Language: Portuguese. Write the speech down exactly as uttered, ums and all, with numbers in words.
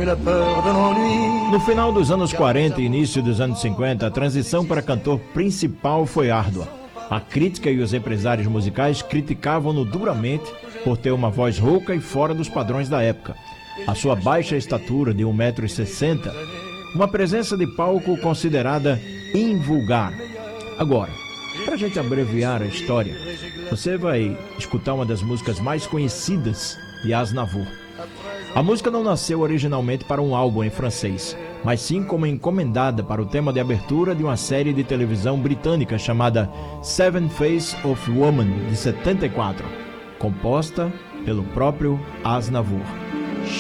No final dos anos quarenta e início dos anos cinquenta, a transição para cantor principal foi árdua. A crítica e os empresários musicais criticavam-no duramente por ter uma voz rouca e fora dos padrões da época. A sua baixa estatura de um metro e sessenta, uma presença de palco considerada invulgar. Agora, para a gente abreviar a história, você vai escutar uma das músicas mais conhecidas de Aznavour. A música não nasceu originalmente para um álbum em francês, mas sim como encomendada para o tema de abertura de uma série de televisão britânica chamada Seven Faces of Woman, de setenta e quatro, composta pelo próprio Aznavour.